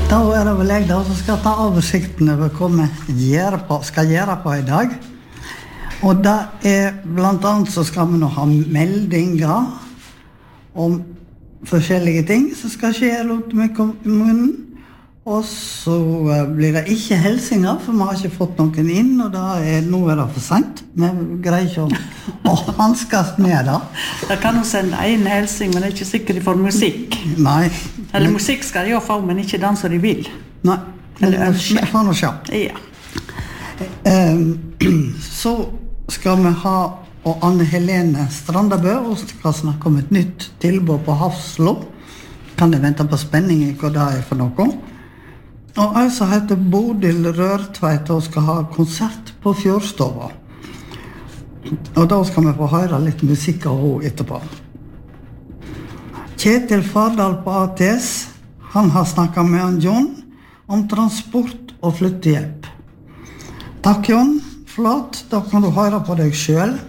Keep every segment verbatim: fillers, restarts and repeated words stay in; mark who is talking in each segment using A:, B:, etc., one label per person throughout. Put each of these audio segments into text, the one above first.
A: Da er det vel jeg da som skal ta oversikten over hva vi gjør på, skal gjøre på i dag. Og det er blant annet så skal vi nå ha meldinger om forskjellige ting som skal skje rundt med kommunen. Og så blir det ikke helsinger, for vi har ikke fått noen inn, og da er, nå er det for sent. Vi greier ikke å, å hanskast med det.
B: Da kan du sende en helsing, men det er ikke sikkert de får musikk.
A: Nei.
B: Eller men, musikk skal de jo få, men ikke den som de vil.
A: Nei, eller ønsker. Vi får nå se.
B: Ja.
A: Um, så skal vi ha og Anne Helene Strandabø, og skal snakke om et nytt tilbud på Hafslo. Kan jeg vente på spenning i hva det er for noe? Og jeg som heter Bodil Rørtveit og skal ha konsert på Fjordstova. Og da skal vi få høre litt musikk av henne etterpå. Kjetil Fardal på A T S, han har snakket med han John om transport og flyttehjelp. Takk John, flott, da kan du høre på deg selv.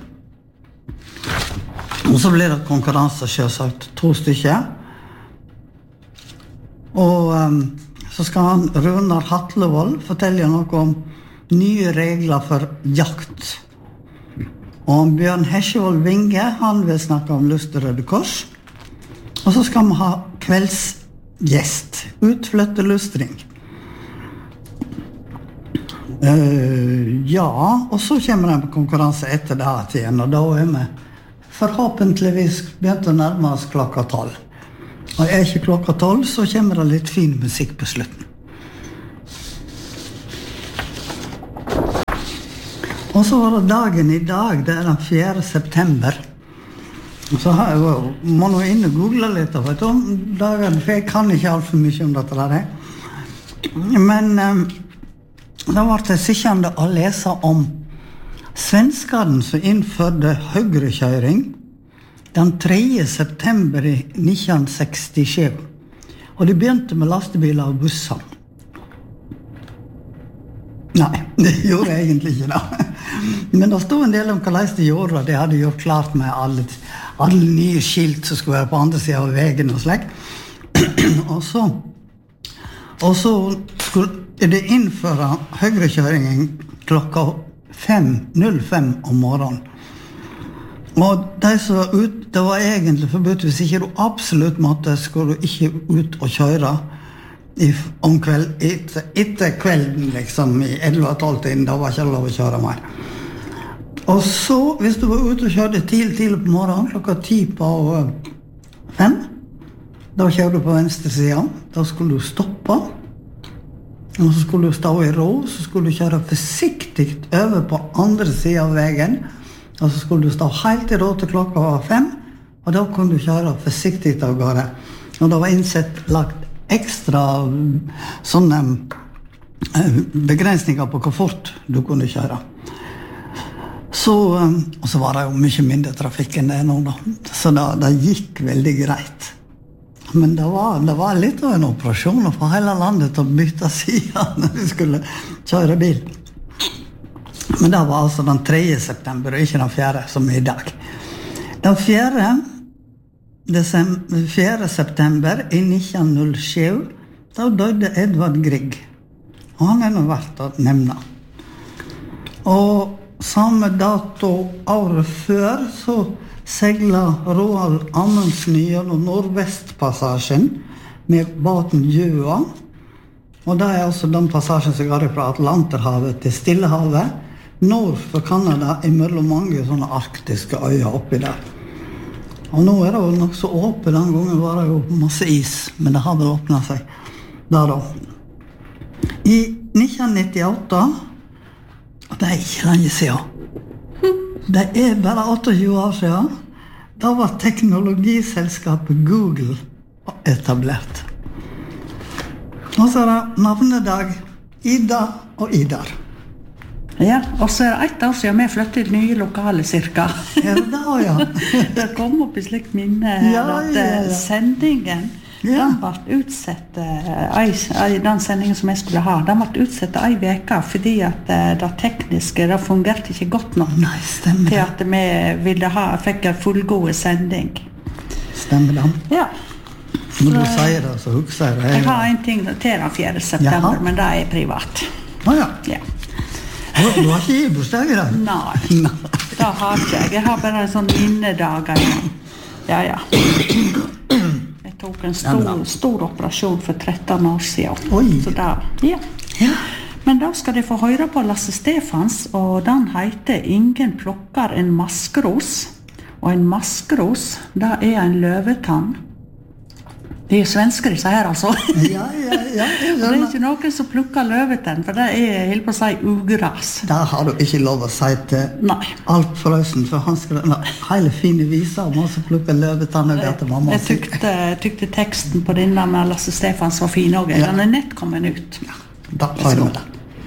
A: Og så blir det konkurranse selvsagt, to stykker. Og um, så skal han Runar Hatlevold fortelle noe om nye regler for jakt. Og Bjørn Hesjevold Vinge, han vil snakke om Luster Røde Kors. Og så skal vi ha kveldsgjest, utflyttelustring. Uh, ja, og så kommer det en konkurranse etter det her igjen, og da er vi forhåpentligvis begynt å nærme oss klokka tolv. Og er ikke klokka tolv, så kommer det litt fin musikk på slutten. Og så var det dagen i dag, det er den fjerde september. Og så har jeg jo, må nå inn og google litt av det om dagen, for jeg kan ikke alt for mye om dette der. Men um, da var det sikkert å lese om svenskene som innførte høyrekjøring den tredje september i nitten sekstisju. Og de begynte med lastebiler og busser. Nei, det gjorde jeg egentlig ikke da. Men det stod en del om hva de gjorde, og de hadde gjort klart med alle, alle nye skilt som skulle være på andre siden av veien og slik. og så, og så skulle de innføre høyrekjøringen klokka fem null fem om morgenen. Og de som var ut, det var egentlig forbudt, hvis ikke du absolutt måtte, skulle du ikke ut og kjøre i, om kveld, etter, etter kvelden, liksom, i elleve tolv tiden, da var ikke lov å kjøre mer. Og så, hvis du var ute og kjørte tidlig, tidlig på morgenen, klokka ti på fem, da kjørte du på venstre siden, da skulle du stoppe, og så skulle du stå i ro, så skulle du kjøre forsiktig over på andre siden av veien, og så skulle du stå helt i ro til klokka var fem, og da kunne du kjøre forsiktig av gårde. Og det var innsett lagt ekstra sånne begrensninger på hvor fort du kunne kjøre. Så, og så var det jo mye mindre trafikk enn det nå da, så det, det gikk veldig greit. Men det var, det var litt av en operasjon å få hele landet til å bytte siden når vi skulle kjøre bil. Men det var altså den tredje september, og ikke den fjerde, som er i dag. Den fjerde, fjerde september i nitten null sju, da døde Edvard Grieg. Og han er nå verdt å nevne. Og samme dato året før, så seglet Roald Amundsen gjennom Nordvestpassasjen med båten Gjøa. Og det er altså den passasjen som går fra Atlanterhavet til Stillehavet, nord for Kanada, imellom mange sånne arktiske øyer oppi der. Og nå er det jo nok så åpent, den gangen var det jo masse is, men det har vel åpnet seg der da. I nitten nittiåtte, og det er ikke lenge siden, det er bare tjueåtte år siden, da var teknologiselskapet Google etablert. Og så er det navnedag Ida og Idar.
B: Ja, og så er det ett år siden vi flyttet til nye lokale cirka.
A: Ja, det har jeg.
B: Det kom opp i slikt minne her
A: ja,
B: at
A: ja, ja.
B: sendingen, ja. Den ble utsett, den sendingen som jeg skulle ha, den ble utsett en veke fordi at det tekniske, det fungerte ikke godt nok.
A: Nei, stemmer.
B: Til at vi ville ha, fikk en fullgod sending.
A: Stemmer det.
B: Ja.
A: Når du sier det, så husker jeg det.
B: Jeg har en ting til den fjerde september,
A: Jaha.
B: men det er privat.
A: Å ja.
B: Ja.
A: Du, du har ikke i-bursdag i dag?
B: Nei, det har ikke jeg. Jeg har bare en sånn minnedag igjen. Ja, ja. Jeg tok en stor, stor operasjon for tretten år siden.
A: Oi.
B: Så da, ja.
A: Ja.
B: Men da skal de få høre på Lasse Stefans, og den heter Ingen plukker en maskros. Og en maskros, det er en løvetann. De er svensker disse her, altså.
A: Ja, ja, ja.
B: Og det er ikke noen som plukker løvetann, for det er helt på å si ugras.
A: Da har du ikke lov å si til
B: Nei.
A: Alf Frøsen, for han skal ha hele fine viser om han som plukker løvetann og til mamma.
B: Jeg tykte, tykte teksten på denne med Lasse Stefans var fin også.
A: Ja.
B: Den er nett kommet ut.
A: Da har du med det.